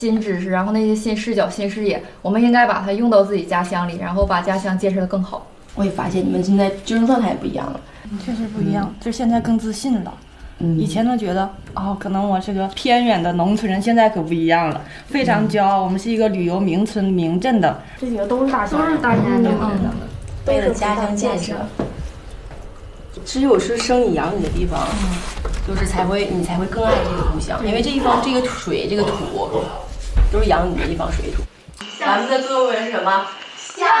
新知识，然后那些新视角、新视野，我们应该把它用到自己家乡里，然后把家乡建设得更好。 我也发现你们现在精神状态也不一样了， 确实不一样，就现在更自信了。以前都觉得可能我是个偏远的农村人，现在可不一样了，非常骄傲。我们是一个旅游名村名镇的， 这几个都是大乡人， 为了家乡建设。只有是生你养你的地方，就是你才会更爱这个故乡，因为这地方这个水这个土都是养你的地方水土。咱们的作文是什么？